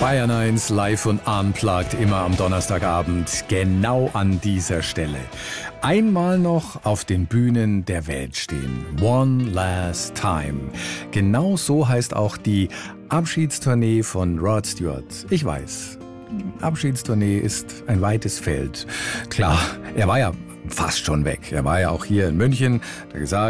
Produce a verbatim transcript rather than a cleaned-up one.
Bayern eins live und unplugged, immer am Donnerstagabend, genau an dieser Stelle. Einmal noch auf den Bühnen der Welt stehen. One last time. Genau so heißt auch die Abschiedstournee von Rod Stewart. Ich weiß, Abschiedstournee ist ein weites Feld. Klar, er war ja fast schon weg. Er war ja auch hier in München, hat gesagt,